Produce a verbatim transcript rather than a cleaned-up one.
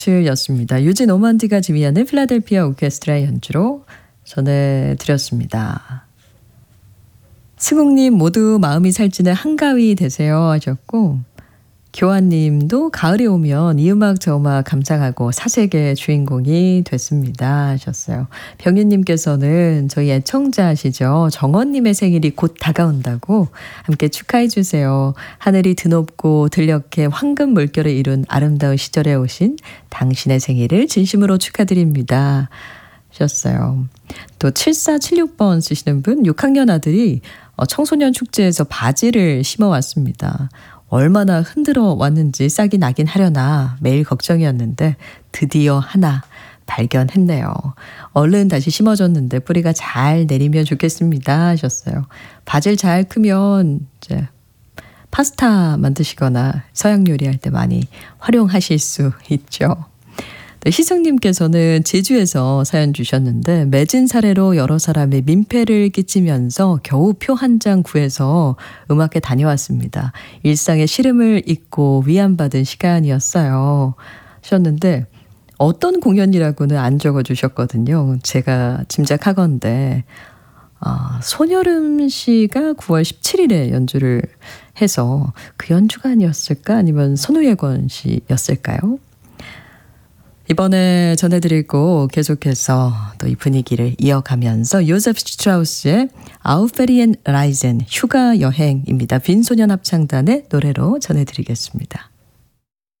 였습니다. 유진 오먼디가 지휘하는 필라델피아 오케스트라의 연주로 전해드렸습니다. 승욱님 모두 마음이 살찌는 한가위 되세요 하셨고, 교환님도 가을이 오면 이 음악 저 음악 감상하고 사색의 주인공이 됐습니다 하셨어요. 병윤님께서는 저희 애청자시죠. 정원님의 생일이 곧 다가온다고 함께 축하해 주세요. 하늘이 드높고 들녘에 황금 물결을 이룬 아름다운 시절에 오신 당신의 생일을 진심으로 축하드립니다 하셨어요. 또 칠사칠육 번 쓰시는 분, 육 학년 아들이 청소년 축제에서 바지를 심어왔습니다. 얼마나 흔들어 왔는지 싹이 나긴 하려나 매일 걱정이었는데 드디어 하나 발견했네요. 얼른 다시 심어줬는데 뿌리가 잘 내리면 좋겠습니다 하셨어요. 바질 잘 크면 이제 파스타 만드시거나 서양 요리할 때 많이 활용하실 수 있죠. 희승님께서는 제주에서 사연 주셨는데, 맺은 사례로 여러 사람의 민폐를 끼치면서 겨우 표 한 장 구해서 음악회 다녀왔습니다. 일상의 시름을 잊고 위안받은 시간이었어요 하셨는데, 어떤 공연이라고는 안 적어주셨거든요. 제가 짐작하건대 아, 손여름 씨가 구월 십칠일에 연주를 해서 그 연주가 아니었을까, 아니면 손우예권 씨였을까요? 이번에 전해드릴 곡 계속해서 또 이 분위기를 이어가면서 요세프 슈트라우스의 아우페리엔 라이젠 휴가 여행입니다. 빈소년 합창단의 노래로 전해드리겠습니다.